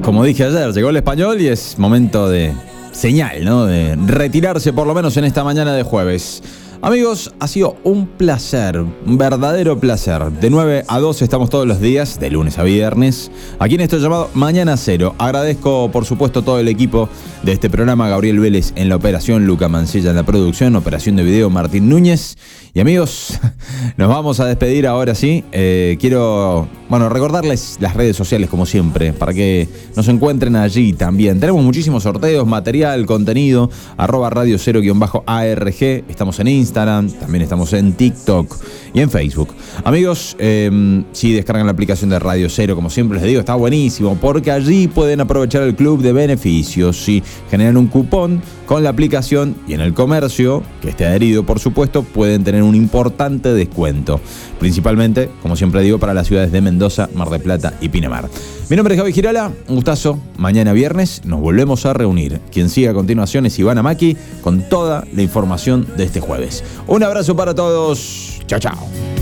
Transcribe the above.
Como dije ayer, llegó el Español y es momento de señal, ¿no? De retirarse por lo menos en esta mañana de jueves. Amigos, ha sido un placer, un verdadero placer. De 9 a 12 estamos todos los días, de lunes a viernes, aquí en esto llamado Mañana Cero. Agradezco, por supuesto, todo el equipo de este programa. Gabriel Vélez en la operación, Luca Mancilla en la producción, operación de video, Martín Núñez. Y amigos, nos vamos a despedir ahora sí. Quiero, recordarles las redes sociales como siempre, para que nos encuentren allí también. Tenemos muchísimos sorteos, material, contenido, @Radio Cero_ARG. Estamos en Instagram, también estamos en TikTok y en Facebook. Amigos, si descargan la aplicación de Radio Cero, como siempre les digo, está buenísimo, porque allí pueden aprovechar el club de beneficios. Si generan un cupón con la aplicación y en el comercio, que esté adherido, por supuesto, pueden tener un importante descuento. Principalmente, como siempre digo, para las ciudades de Mendoza, Mar del Plata y Pinamar. Mi nombre es Javi Girala, un gustazo. Mañana viernes nos volvemos a reunir. Quien sigue a continuación es Ivana Maki con toda la información de este jueves. Un abrazo para todos. Chao, chao.